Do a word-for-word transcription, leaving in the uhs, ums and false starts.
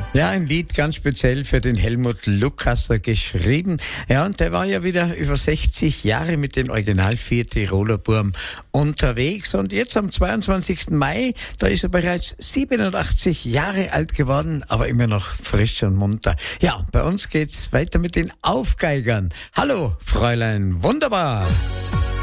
Ja, ein Lied ganz speziell für den Helmut Lukasser geschrieben. Ja, und der war ja wieder über sechzig Jahre mit den Original vier Tiroler Burm unterwegs. Und jetzt am zweiundzwanzigsten Mai, da ist er bereits siebenundachtzig Jahre alt geworden, aber immer noch frisch und munter. Ja, bei uns geht's weiter mit den Aufgeigern. Hallo, Fräulein Wunderbar.